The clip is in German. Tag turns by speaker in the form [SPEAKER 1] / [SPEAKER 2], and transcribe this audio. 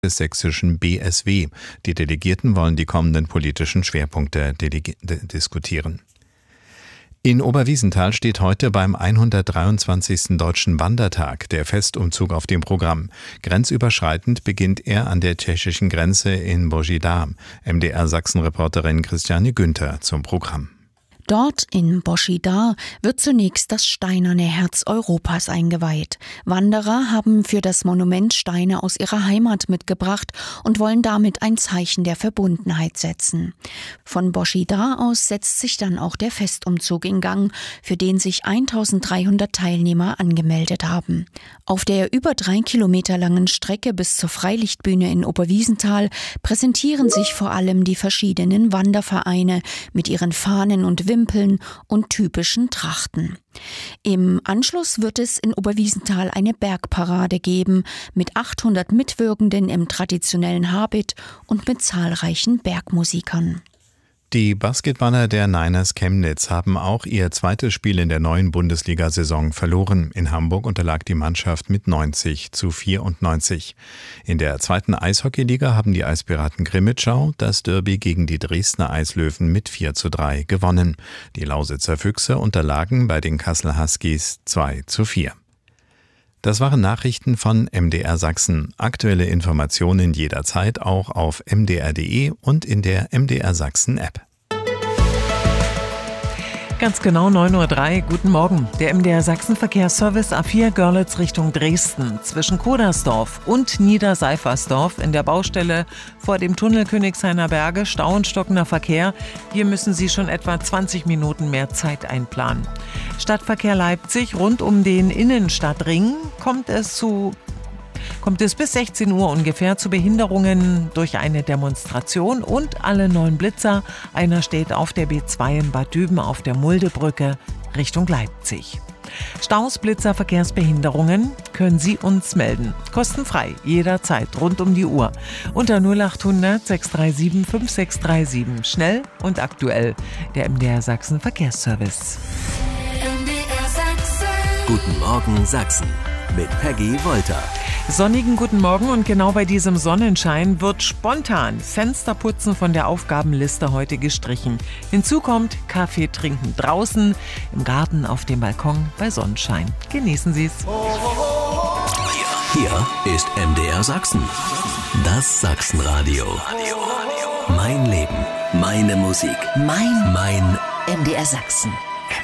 [SPEAKER 1] des sächsischen BSW. Die Delegierten wollen die kommenden politischen Schwerpunkte diskutieren. In Oberwiesenthal steht heute beim 123. Deutschen Wandertag der Festumzug auf dem Programm. Grenzüberschreitend beginnt er an der tschechischen Grenze in Božidar. MDR-Sachsen-Reporterin Christiane Günther zum Programm.
[SPEAKER 2] Dort in Božidar wird zunächst das steinerne Herz Europas eingeweiht. Wanderer haben für das Monument Steine aus ihrer Heimat mitgebracht und wollen damit ein Zeichen der Verbundenheit setzen. Von Božidar aus setzt sich dann auch der Festumzug in Gang, für den sich 1300 Teilnehmer angemeldet haben. Auf der über 3 Kilometer langen Strecke bis zur Freilichtbühne in Oberwiesenthal präsentieren sich vor allem die verschiedenen Wandervereine mit ihren Fahnen und Wimpeln und typischen Trachten. Im Anschluss wird es in Oberwiesenthal eine Bergparade geben mit 800 Mitwirkenden im traditionellen Habit und mit zahlreichen Bergmusikern.
[SPEAKER 1] Die Basketballer der Niners Chemnitz haben auch ihr zweites Spiel in der neuen Bundesliga-Saison verloren. In Hamburg unterlag die Mannschaft mit 90-94. In der zweiten Eishockeyliga haben die Eispiraten Grimmitschau das Derby gegen die Dresdner Eislöwen mit 4:3 gewonnen. Die Lausitzer Füchse unterlagen bei den Kassel Huskies 2:4. Das waren Nachrichten von MDR Sachsen. Aktuelle Informationen jederzeit auch auf mdr.de und in der MDR Sachsen App.
[SPEAKER 3] Ganz genau 9:03 Uhr. Guten Morgen. Der MDR Sachsen Verkehrsservice A4 Görlitz Richtung Dresden. Zwischen Kodersdorf und Niederseifersdorf in der Baustelle vor dem Tunnel Königshainer Berge Stau und stockender Verkehr. Hier müssen Sie schon etwa 20 Minuten mehr Zeit einplanen. Stadtverkehr Leipzig rund um den Innenstadtring kommt es bis 16 Uhr ungefähr zu Behinderungen durch eine Demonstration und alle 9 Blitzer. Einer steht auf der B2 in Bad Düben auf der Muldebrücke Richtung Leipzig. Staus, Blitzer, Verkehrsbehinderungen können Sie uns melden. Kostenfrei, jederzeit, rund um die Uhr. Unter 0800 637 5637. Schnell und aktuell. Der MDR Sachsen Verkehrsservice.
[SPEAKER 4] MDR Sachsen.
[SPEAKER 5] Guten Morgen Sachsen mit Peggy Wolter.
[SPEAKER 3] Sonnigen guten Morgen und genau bei diesem Sonnenschein wird spontan Fensterputzen von der Aufgabenliste heute gestrichen. Hinzu kommt Kaffee trinken draußen, im Garten, auf dem Balkon bei Sonnenschein. Genießen Sie es.
[SPEAKER 5] Hier ist MDR Sachsen. Das Sachsenradio. Mein Leben, meine Musik, mein MDR Sachsen.